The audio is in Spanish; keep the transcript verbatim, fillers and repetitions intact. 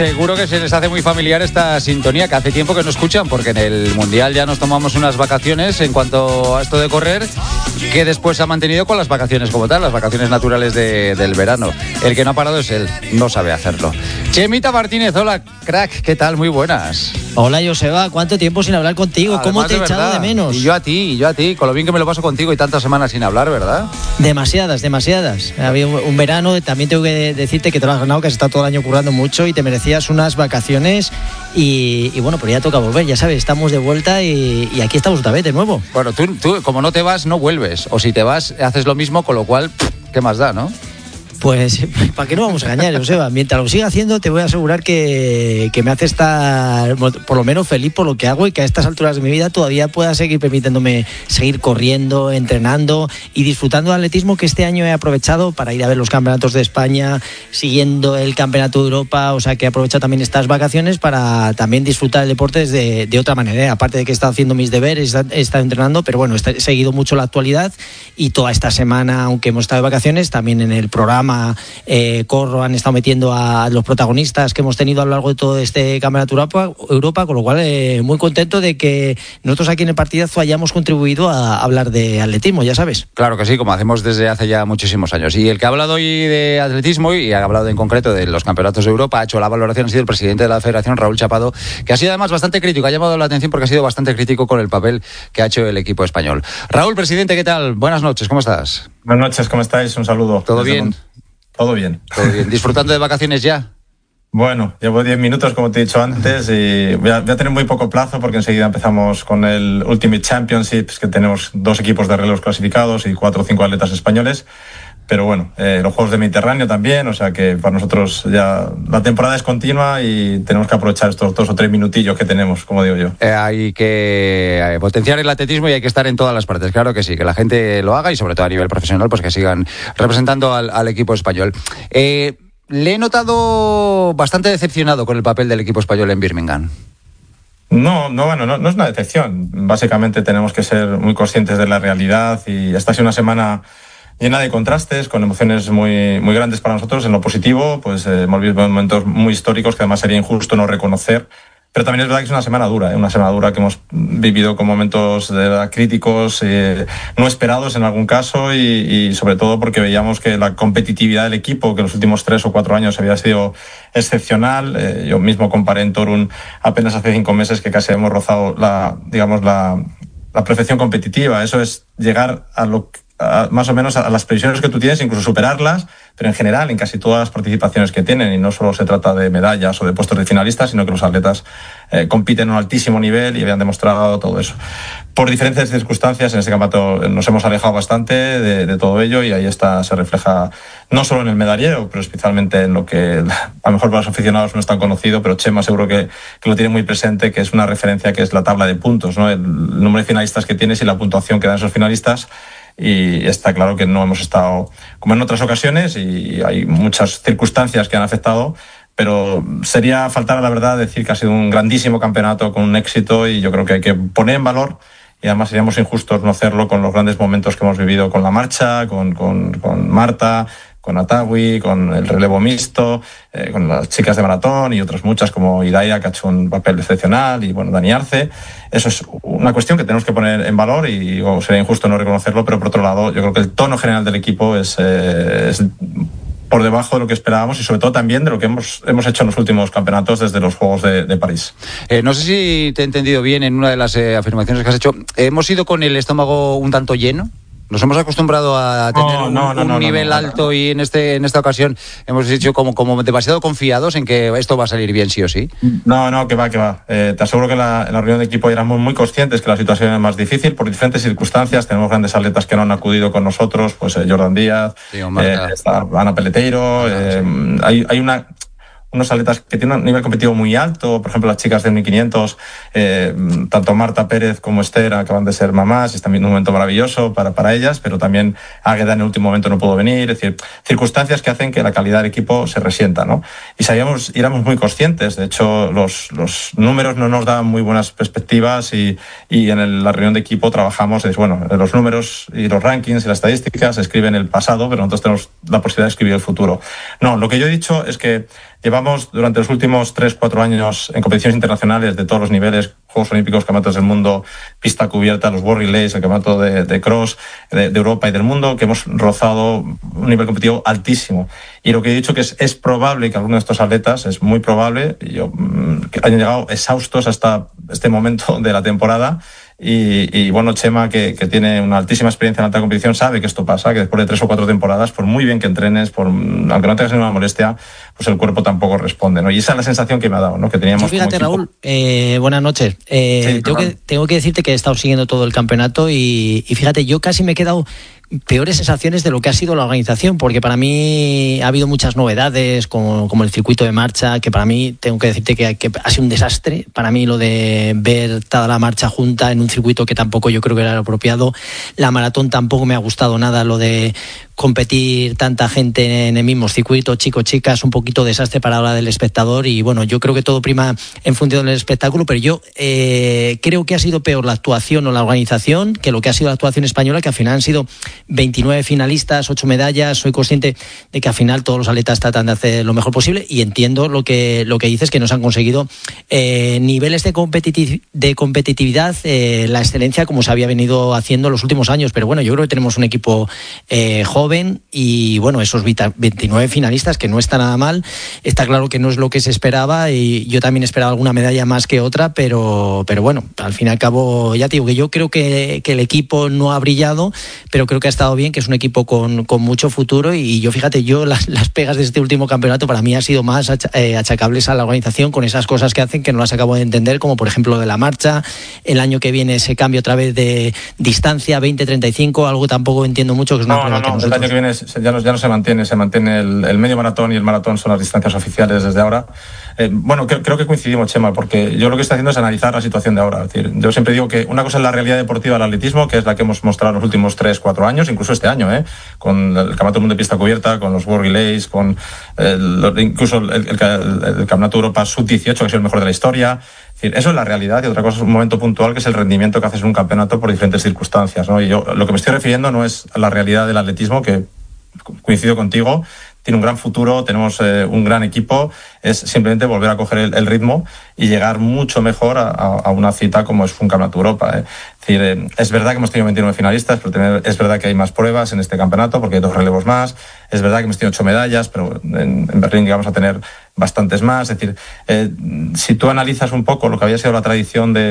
Seguro que se les hace muy familiar esta sintonía, que hace tiempo que no escuchan, porque en el Mundial ya nos tomamos unas vacaciones en cuanto a esto de correr, que después se ha mantenido con las vacaciones como tal, las vacaciones naturales de, del verano. El que no ha parado es él, no sabe hacerlo. Chemita Martínez, hola, crack, ¿qué tal? Muy buenas. Hola, Joseba, ¿cuánto tiempo sin hablar contigo? Además, ¿Cómo te he de echado verdad. de menos? Y yo a ti, y yo a ti, con lo bien que me lo paso contigo y tantas semanas sin hablar, ¿verdad? Demasiadas, demasiadas. Había un, un verano, también tengo que decirte que te lo has ganado, que has estado todo el año currando mucho y te merecías unas vacaciones y, y bueno, pero ya toca volver, ya sabes, estamos de vuelta y, y aquí estamos otra vez de nuevo. Bueno, tú, tú como no te vas, no vuelves, o si te vas, haces lo mismo, con lo cual, ¿qué más da, no? Pues, ¿para qué no vamos a engañar, Joseba? Mientras lo siga haciendo, te voy a asegurar que, que me hace estar, por lo menos, feliz por lo que hago y que a estas alturas de mi vida todavía pueda seguir permitiéndome seguir corriendo, entrenando y disfrutando de atletismo, que este año he aprovechado para ir a ver los campeonatos de España, siguiendo el campeonato de Europa, o sea que he aprovechado también estas vacaciones para también disfrutar del deporte desde, de otra manera, ¿eh? Aparte de que he estado haciendo mis deberes, he estado entrenando, pero bueno, he seguido mucho la actualidad y toda esta semana, aunque hemos estado de vacaciones, también en el programa Eh, Corro han estado metiendo a los protagonistas que hemos tenido a lo largo de todo este campeonato Europa, Europa con lo cual eh, muy contento de que nosotros aquí en el partidazo hayamos contribuido a hablar de atletismo, ya sabes. Claro que sí, como hacemos desde hace ya muchísimos años. Y el que ha hablado hoy de atletismo y ha hablado en concreto de los campeonatos de Europa, ha hecho la valoración, ha sido el presidente de la Federación, Raúl Chapado, que ha sido además bastante crítico, ha llamado la atención porque ha sido bastante crítico con el papel que ha hecho el equipo español. Raúl, presidente, ¿qué tal? Buenas noches, ¿cómo estás? Buenas noches, ¿cómo estáis? Un saludo. ¿Todo bien? Mon- Todo bien. Todo bien. ¿Disfrutando de vacaciones ya? Bueno, llevo diez minutos, como te he dicho antes, y voy a, voy a tener muy poco plazo porque enseguida empezamos con el Ultimate Championships, que tenemos dos equipos de relevos clasificados y cuatro o cinco atletas españoles. Pero bueno, eh, los Juegos del Mediterráneo también, o sea que para nosotros ya la temporada es continua y tenemos que aprovechar estos dos o tres minutillos que tenemos, como digo yo. Eh, hay que eh, potenciar el atletismo y hay que estar en todas las partes, claro que sí, que la gente lo haga y sobre todo a nivel profesional, pues que sigan representando al, al equipo español. Eh, le he notado bastante decepcionado con el papel del equipo español en Birmingham. No, no, bueno, no, no es una decepción. Básicamente tenemos que ser muy conscientes de la realidad y esta ha sido una semana llena de contrastes, con emociones muy, muy grandes para nosotros. En lo positivo, pues eh, hemos vivido momentos muy históricos que además sería injusto no reconocer. Pero también es verdad que es una semana dura, ¿eh? Una semana dura que hemos vivido con momentos de verdad críticos, eh, no esperados en algún caso y, y sobre todo porque veíamos que la competitividad del equipo, que en los últimos tres o cuatro años había sido excepcional. Eh, yo mismo comparé en Torun apenas hace cinco meses que casi hemos rozado la, digamos, la, la perfección competitiva. Eso es llegar a lo que A, más o menos a las previsiones que tú tienes, incluso superarlas, pero en general en casi todas las participaciones que tienen, y no solo se trata de medallas o de puestos de finalistas, sino que los atletas eh, compiten a un altísimo nivel y habían demostrado todo eso. Por diferentes circunstancias en este campeonato nos hemos alejado bastante de, de todo ello y ahí está, se refleja no solo en el medallero, pero especialmente en lo que a lo mejor para los aficionados no es tan conocido, pero Chema seguro que, que lo tiene muy presente, que es una referencia que es la tabla de puntos, ¿no? El número de finalistas que tienes y la puntuación que dan esos finalistas. Y está claro que no hemos estado como en otras ocasiones y hay muchas circunstancias que han afectado, pero sería faltar a la verdad decir que ha sido un grandísimo campeonato con un éxito y yo creo que hay que poner en valor, y además seríamos injustos no hacerlo con los grandes momentos que hemos vivido con la marcha, con, con, con Marta, con Atawi, con el relevo mixto, eh, con las chicas de maratón y otras muchas como Idaia, que ha hecho un papel excepcional, y bueno, Dani Arce. Eso es una cuestión que tenemos que poner en valor y oh, sería injusto no reconocerlo, pero por otro lado yo creo que el tono general del equipo es, eh, es por debajo de lo que esperábamos y sobre todo también de lo que hemos, hemos hecho en los últimos campeonatos desde los Juegos de, de París. Eh, no sé si te he entendido bien en una de las eh, afirmaciones que has hecho. ¿Hemos ido con el estómago un tanto lleno? Nos hemos acostumbrado a tener no, un, no, no, un no, nivel no, no, no, alto no. y en este en esta ocasión hemos dicho como, como demasiado confiados en que esto va a salir bien sí o sí. No, no, que va, que va. Eh, te aseguro que la, en la reunión de equipo éramos muy conscientes que la situación es más difícil por diferentes circunstancias. Tenemos grandes atletas que no han acudido con nosotros, pues eh, Jordan Díaz, sí, eh, está Ana Peleteiro, eh, sí. hay, hay una... unos atletas que tienen un nivel competitivo muy alto, por ejemplo las chicas de mil quinientos, eh, tanto Marta Pérez como Esther acaban de ser mamás, y es también un momento maravilloso para, para ellas, pero también Águeda en el último momento no pudo venir, es decir, circunstancias que hacen que la calidad del equipo se resienta, ¿no? Y sabíamos, y éramos muy conscientes, de hecho los, los números no nos daban muy buenas perspectivas y, y en el, la reunión de equipo trabajamos, es, bueno, los números y los rankings y las estadísticas se escriben el pasado, pero nosotros tenemos la posibilidad de escribir el futuro. No, lo que yo he dicho es que Llevamos durante los últimos tres, cuatro años en competiciones internacionales de todos los niveles, Juegos Olímpicos, Campeonatos del Mundo, pista cubierta, los World Relays, el Campeonato de, de Cross de, de Europa y del mundo, que hemos rozado un nivel competitivo altísimo. Y lo que he dicho que es, es probable que algunos de estos atletas, es muy probable, yo, que hayan llegado exhaustos hasta este momento de la temporada. Y, y bueno, Chema, que, que tiene una altísima experiencia en alta competición, sabe que esto pasa, que después de tres o cuatro temporadas, por muy bien que entrenes, por, aunque no tengas ninguna molestia, pues el cuerpo tampoco responde, ¿no? Y esa es la sensación que me ha dado, ¿no? Que teníamos. Yo fíjate, Raúl, eh, buenas noches. Eh, sí, tengo, que, tengo que decirte que he estado siguiendo todo el campeonato y, y fíjate, yo casi me he quedado peores sensaciones de lo que ha sido la organización, porque para mí ha habido muchas novedades, como, como el circuito de marcha, que para mí tengo que decirte que, que ha sido un desastre. Para mí lo de ver toda la marcha junta en un circuito que tampoco yo creo que era lo apropiado. La maratón tampoco me ha gustado nada, lo de competir tanta gente en el mismo circuito, chicos, chicas, un poquito desastre para la hora del espectador. Y bueno, yo creo que todo prima en función del espectáculo, pero yo eh, creo que ha sido peor la actuación o la organización que lo que ha sido la actuación española, que al final han sido veintinueve finalistas, ocho medallas. Soy consciente de que al final todos los atletas tratan de hacer lo mejor posible y entiendo lo que lo que dices, que nos han conseguido eh, niveles de, competitiv- de competitividad, eh, la excelencia como se había venido haciendo en los últimos años. Pero bueno, yo creo que tenemos un equipo eh, joven y bueno, esos veintinueve finalistas, que no está nada mal. Está claro que no es lo que se esperaba y yo también esperaba alguna medalla más que otra, pero, pero bueno, al fin y al cabo, ya te digo que yo creo que, que el equipo no ha brillado, pero creo que ha estado bien, que es un equipo con, con mucho futuro. Y yo, fíjate, yo las, las pegas de este último campeonato para mí han sido más achacables a la organización, con esas cosas que hacen que no las acabo de entender, como por ejemplo de la marcha. El año que viene ese cambio otra vez de distancia veinte treinta y cinco, algo tampoco entiendo mucho, que es una no, prueba no, no, que nosotros... El año que viene ya no, ya no se mantiene, se mantiene el, el medio maratón y el maratón son las distancias oficiales desde ahora. Eh, bueno, creo, creo que coincidimos, Chema, porque yo lo que estoy haciendo es analizar la situación de ahora. Es decir, yo siempre digo que una cosa es la realidad deportiva del atletismo, que es la que hemos mostrado los últimos tres, cuatro años, incluso este año, ¿eh? Con el Campeonato del Mundo de pista cubierta, con los World Relays, con el, incluso el, el, el, el Campeonato de Europa sub dieciocho, que ha sido el mejor de la historia. Es decir, eso es la realidad, y otra cosa es un momento puntual, que es el rendimiento que haces en un campeonato por diferentes circunstancias, ¿no? Y yo lo que me estoy refiriendo no es a la realidad del atletismo, que coincido contigo, tiene un gran futuro, tenemos eh, un gran equipo, es simplemente volver a coger el, el ritmo y llegar mucho mejor a, a una cita como es un Campeonato de Europa. ¿eh? Es decir, eh, es verdad que hemos tenido veintinueve finalistas, pero tener, es verdad que hay más pruebas en este campeonato porque hay dos relevos más, es verdad que hemos tenido ocho medallas, pero en, en Berlín vamos a tener bastantes más. Es decir, eh, si tú analizas un poco lo que había sido la tradición de